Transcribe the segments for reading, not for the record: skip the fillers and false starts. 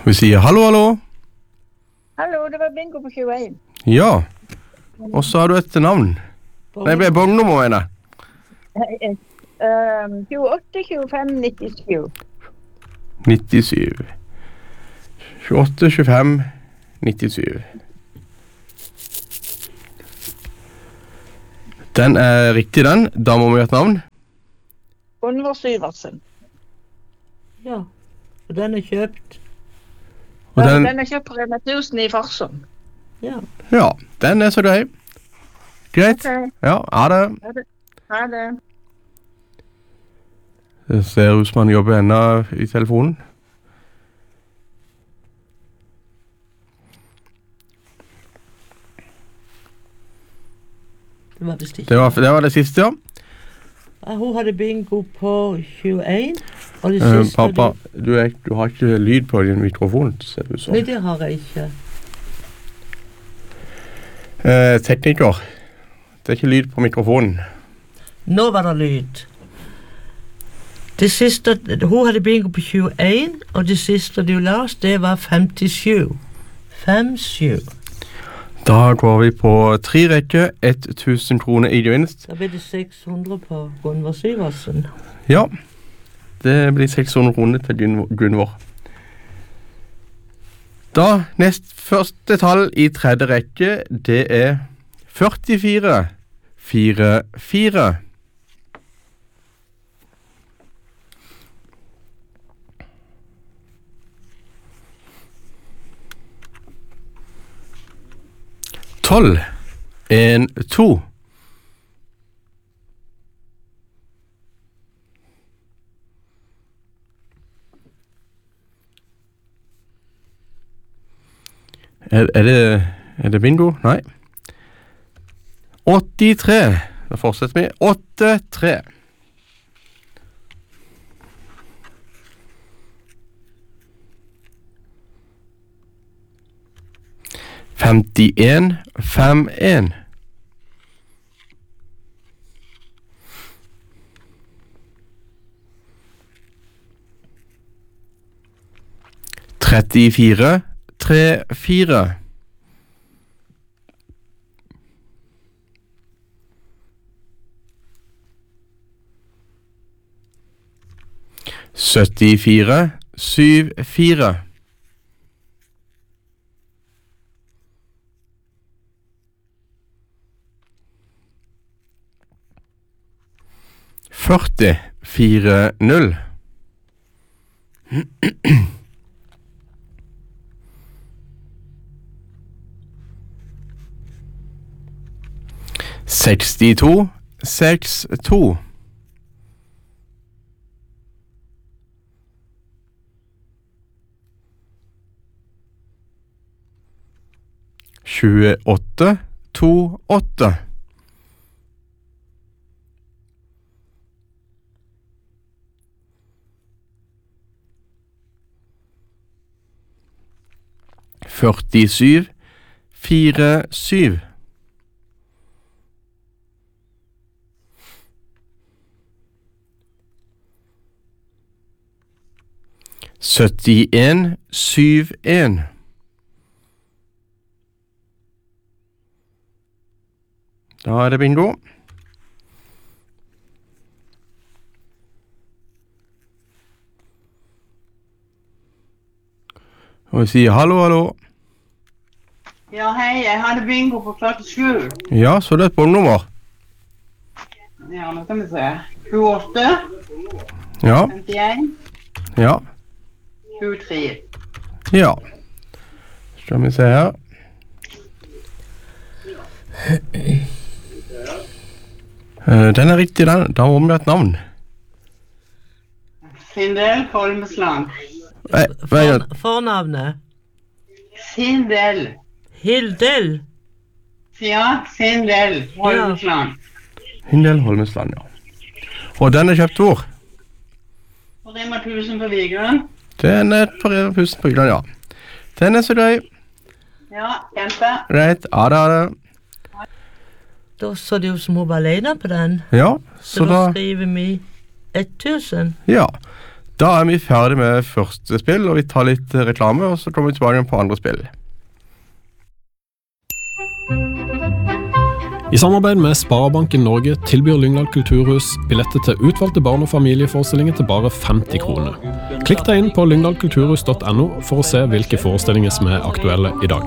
Vi sier hallo, hallo. Hallo, det var bingo på 21. Ja. Og så har du et navn. Nei, det ble bongnummer, mener jeg. 28, 25, 97. 97. 28, 25, 97. Den er riktig, den. Da må vi ha et navn. Gunvor Syversen. Ja, og den er kjøpt. Og Den er kjøpt på Rema 1000 i Farsund. Ja. Ja, den er så grei. Greit. Ok. Ja, ha det. Ha det. Det ser ut som han jobber enda i telefonen. Det var det siste. Det var det siste, ja. Hun hadde bingo på 21, og det siste... Pappa, du har ikke lyd på din mikrofon, ser det ut som. Nei, det har jeg ikke. Tekniker. Det er ikke lyd på mikrofonen. Nå var det lyd. Det siste, hun hadde bingo på 21, og det siste du las, det var 57. 5-7. Da går vi på 3 rekker, 1000 kroner i gevinst. Da blir det 600 på Gunvor Syversen. Ja, det blir 600 kroner til Gunvor. Da, første tall i tredje rekke, det er 44. 4-4. Tolv. 1, 2. Er det bingo? Nei. 83. Da fortsetter vi. 8-3. 51. 5-1. 34. 3-4. 74. 7-4. 40. 4-0. 62. 6-2. 28. 2-8. 47. 4-7. 71. 7-1. 'Da er det bingo. Og vi sier hallo, hallo. Ja, hei, jeg hadde bingo på 47. Ja, så det er et bongnummer. Ja, nå skal vi se. 28, Ja, 51, ja, 23. ja. Skal vi se her. Den er riktig, den. Da må vi ha et navn. Sindel Holmesland. Fornavnet? Sindel. Hildel? Ja, Sindel Holmesland. Hindel Holmesland, ja. Og den er kjøpt hvor? På Rema 1000 på Vigeren. Den er på Rema 1000 på Vigland, ja. Den er så grei. Ja, kjempe. Greit, ha det. Da så det jo som hun var alene på den. Ja, Så så da da... skriver vi 1000. Ja, Da vi ferdig med første spill, og vi tar litt reklame, og så kommer vi tilbake på andre spill. I samarbeid med Sparebanken Norge tilbyr Lyngdal Kulturhus billetter til utvalgte barn- og familieforestillinger til bare 50 kroner. Klikk deg inn på lyngdalkulturhus.no for å se hvilke forestillinger som er aktuelle i dag.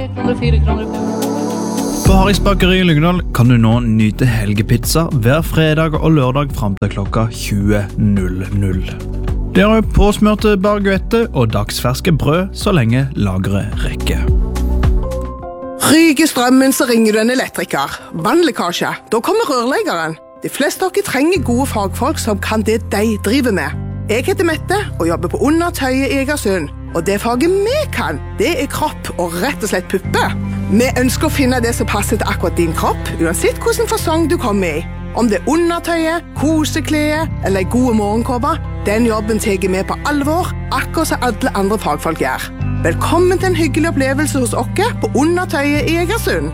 På Harris Bakeri i Lyngdal kan du nå nyte helgepizza hver fredag og lørdag frem til klokka 20.00. Det er påsmørte baguette og dagsferske brød så lenge lageret rekker. Ryker strømmen, så ringer du en elektriker. Vannlekkasje, da kommer rørleggeren. De fleste av dere trenger gode fagfolk som kan det de driver med. Jeg heter Mette og jobber på Undertøyet i Egersund. Og det faget vi kan, det er kropp og rett og slett puppe. Vi ønsker å finne det som passer til akkurat din kropp, uansett hvilken fasong du kommer i. Om det er undertøyet, koseklede eller en god morgenkåpe, den jobben tar vi på alvor, akkurat som alle andre fagfolk gjør. Velkommen til en hyggelig opplevelse hos oss på Undertøyet i Egersund.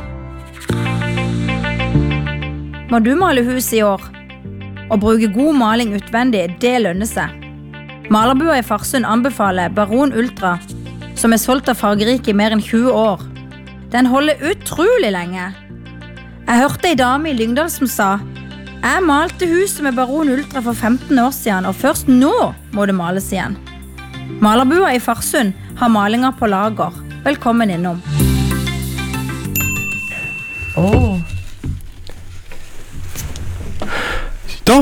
Må du male hus i år? Å bruke god maling utvendig, det lønner seg. Malerbua i Farsund anbefaler Baron Ultra, som er solgt av fargerike i mer enn 20 år. Den holder utrolig lenge. Jeg hørte en dame i Lyngdal som sa: «Jeg malte huset med Baron Ultra for 15 år siden, og først nå må det males igjen.» Malerbua i Farsund har malinger på lager. Velkommen innom. Da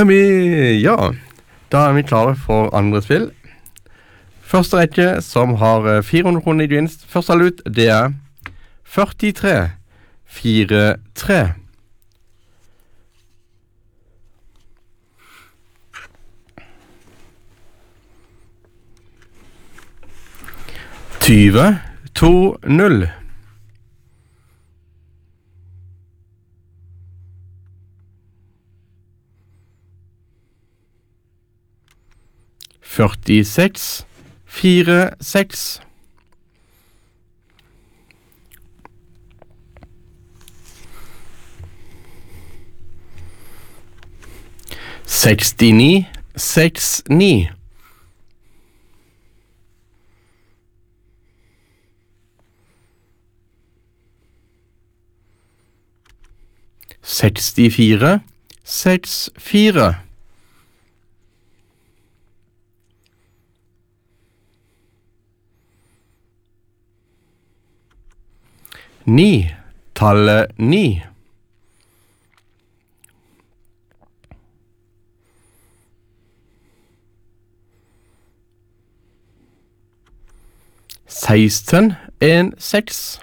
er vi klare for andre spill. Første rekke som har 400 kroner i gevinst. Først alle ut, det er 43-4-3. Tyve 2-0. 46-4-6. 69-6-9. 64-6-4. 9, tallet 9. 16-1-6.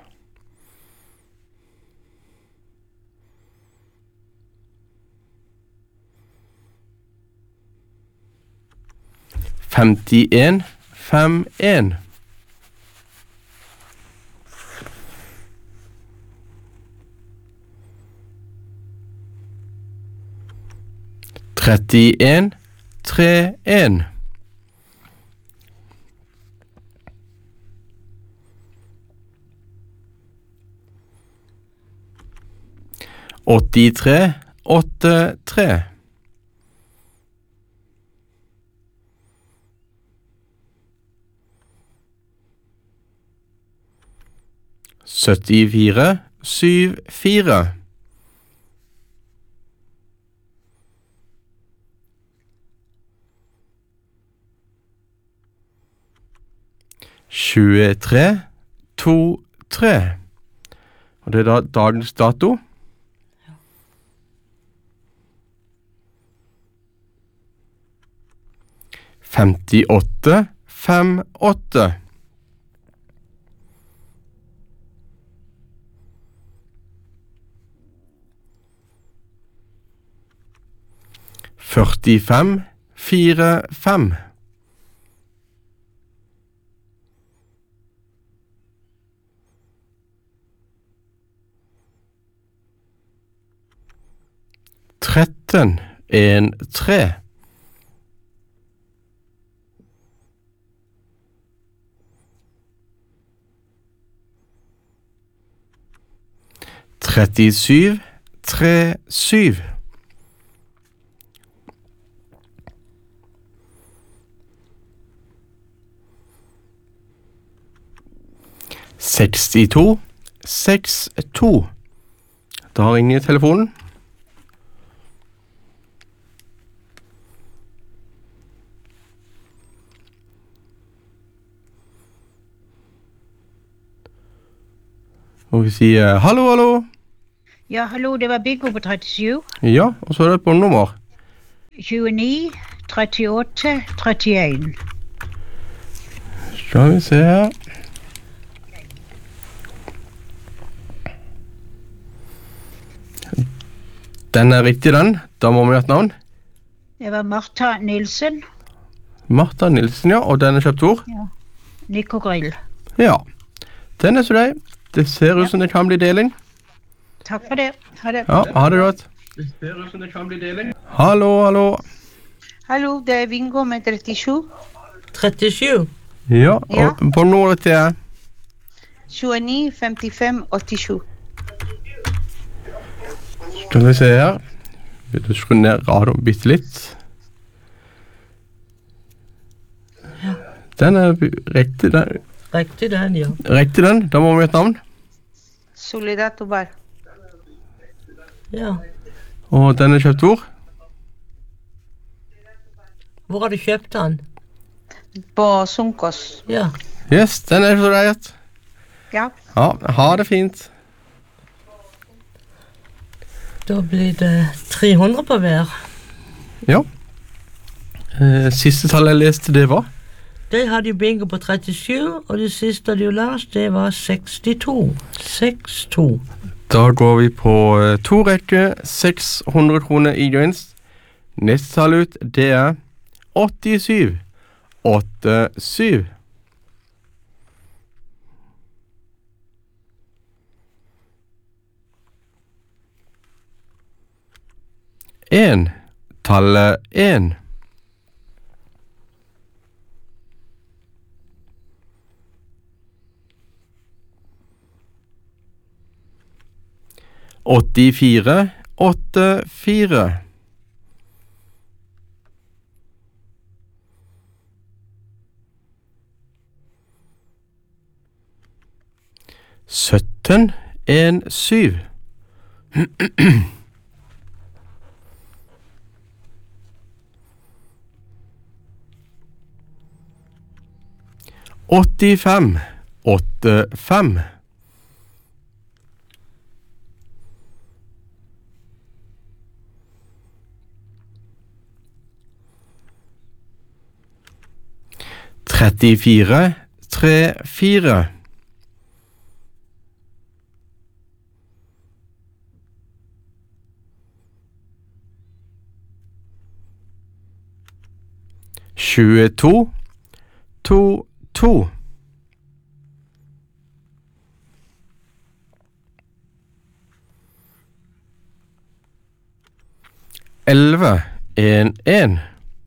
51-5-1. 31-3-1. 83-8-3. 74-7-4. 23-2-3. Og det er da dagens dato. Ja. 58-5-8. 45-4-5. 13-1-3. 37-3-7. 62 62. Da ringer telefonen. Og vi sier hallo, hallo. Ja, hallo, det var bingo på 37. Ja, og så er det på nummer. 29, 38, 31. Skal vi se her. Den er riktig, den. Da må vi ha et navn. Det var Martha Nilsen. Martha Nilsen, ja. Og den er kjøpt hvor? Ja. Nico Grill. Ja. Den er så deg. Det ser ut som det kan bli deling. Takk for det. Ha det. Ja, ha det godt. Det ser ut som det kan bli deling. Hallo, hallo. Hallo, det er bingo med 37. 37? Ja, Ja. og på nummeret til jeg. 29, 55, 87. Skal vi se her. Vil du skru ned radioen bitte litt? Den er riktig, den. Riktig den, ja. Riktig den. Da må vi ha et navn. Soledad Tobar. Ja. Og den er kjøpt hvor? Hvor har du kjøpt den? På Sunkos. Ja. Yes, den er så greit. Ja. Ja, ha det fint. Da blir det 300 på hver. Ja. Siste tallet jeg leste, det var? De hadde jo bingo på 37, og det siste de leste, det var 62. 62. Da går vi på to rekker, 600 kroner i gevinst. Neste tall ut, det er 87. 87. En. Tallet 1. Åttifire, 84. Sytten, 17. Åttifem, 85. Trettifire, 34. Tjueto, 22. 11, 1.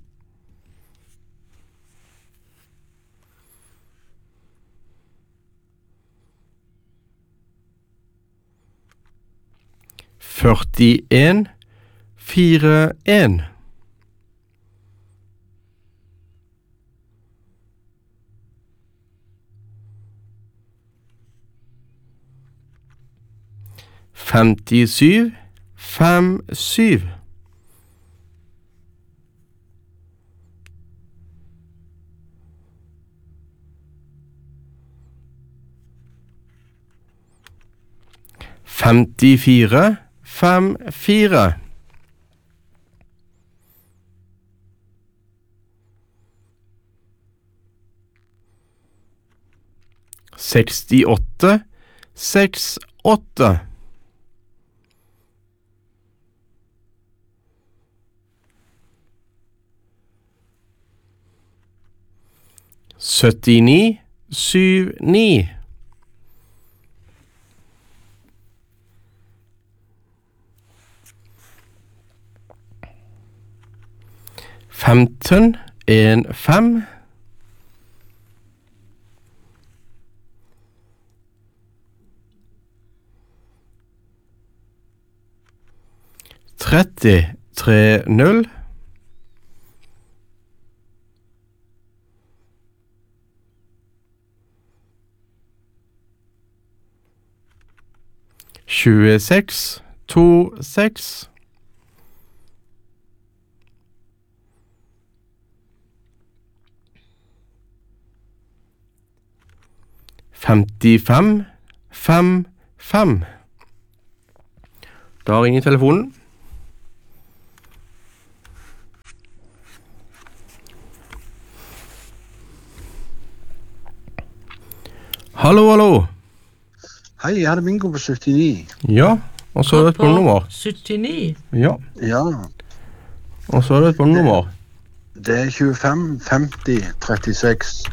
41, 41. 57, 57. 54, 54. 68, 68. 79, 79. 15, 15. 30, 30. 26 26 55 55. Da ringer telefonen. Hallo, hallo. Hei, jeg hadde bingo på 79. Ja, og så er det et båndnummer. 79? Ja, Ja, og så er det et båndnummer. det er 25, 50, 36.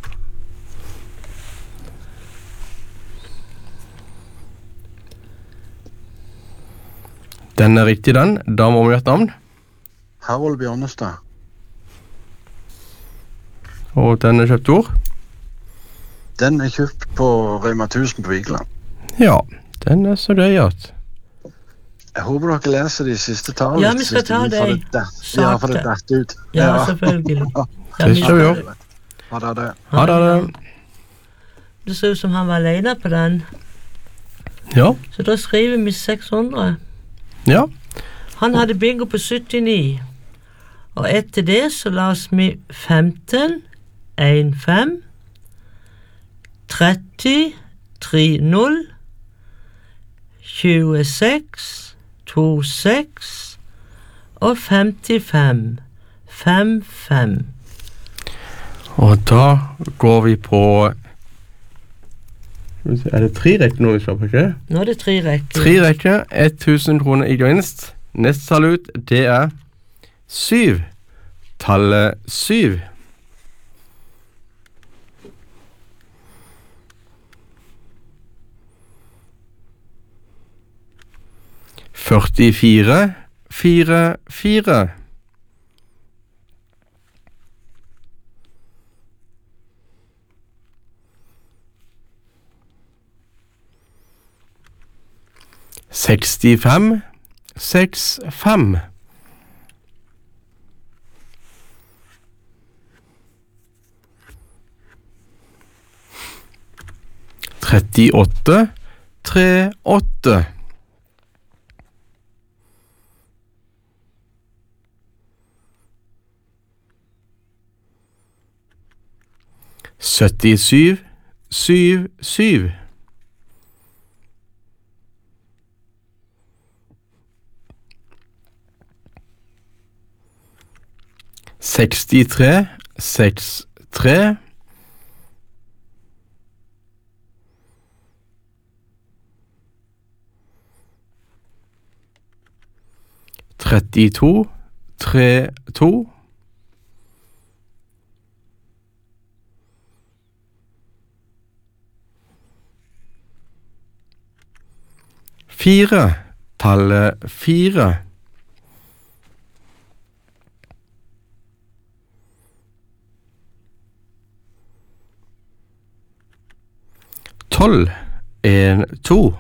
Den er riktig, den. Da må vi ha et navn. Harold Bjørnestad. Og den er kjøpt ord. Den er kjøpt på Rema 1000 på Vigeland. Ja, den er så grei at. Jeg håper dere leser de siste tallene. Ja, vi skal ta det. Ja, for det datt ut. Ja, selvfølgelig. Det skal vi gjøre. Ha det. Ha det. Det ser ut som han var alene på den. Ja, Så da skriver vi 600. ja. Han hadde bingo på 79. Og etter det så la oss vi 15, 1-5, 30, 3-0, 26, 2-6 og 55, 5-5. Og da går vi på... Er det 3 rekker nå vi skal på, ikke? Nå er det 3 rekker. 3 rekker, 1000 kroner i gevinst. Neste salut, det er 7. Tallet 7. Førtifire, 4. 65, 6-5. 38, 3-8. 77, 7-7. 63, 6-3. 32, 3-2. 4, tallet 4. 12, 1-2.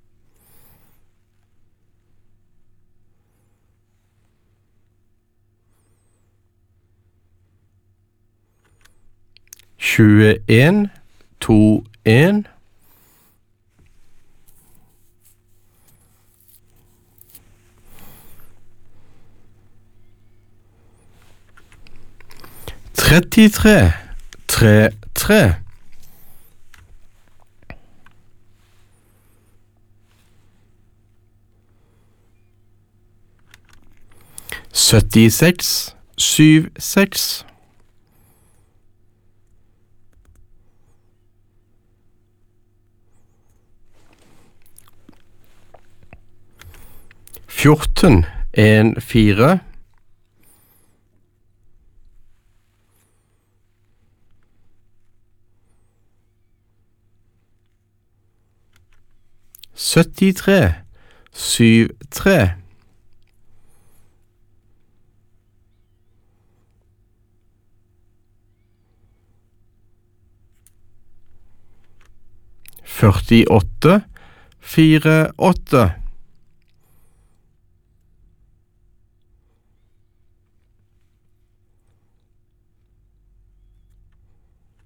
21, 2-1. 33, 3-3. 76, 7-6. 14, 1-4. 73, 7-3. 48, 4-8.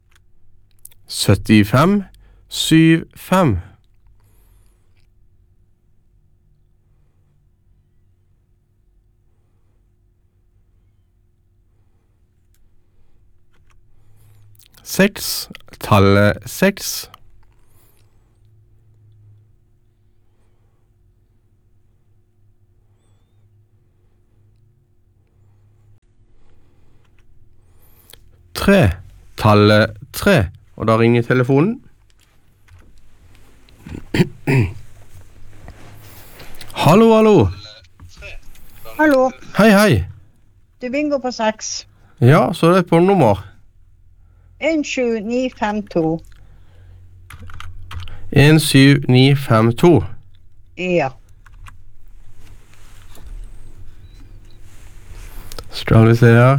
75, 7-5. 6, tallet 6. Tre, tallet 3, og da ringer telefonen. Hallo, hallo. Hallo, Hei, hei. det er bingo på 6. Ja, så er det på nummer. 17952. 17952. Ja. Skal vi se her.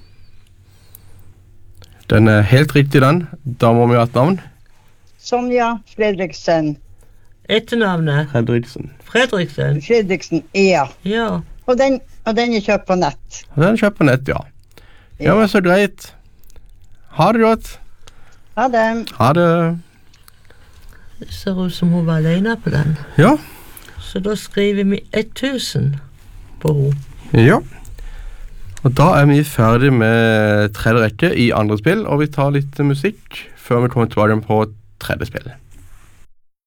Den er helt riktig, den. Da må vi ha et navn. Sonja Fredriksen. Etternavnet? Fredriksen. Fredriksen, ja. Ja. Og den er kjøpt på nett. Den er kjøpt på nett, ja. Ja, men så greit. Ha det godt. Ha det. Ha det. Det ser ut som hun var alene på den. Ja. Så da skriver vi 1000 på henne. Ja. Og da er vi ferdig med tredje rekke i andre spill, og vi tar litt musikk før vi kommer tilbake på tredje spill.